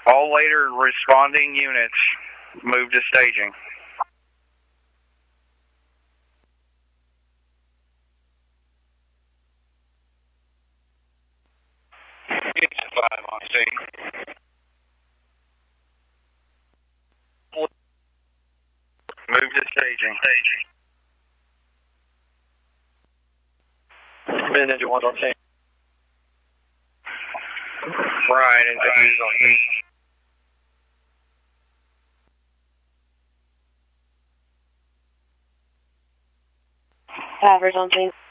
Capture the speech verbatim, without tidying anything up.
All later responding units, move to staging. Five on scene. Move to staging. Staging. Ninja one on scene. Right, and right. On scene. Travers on scene.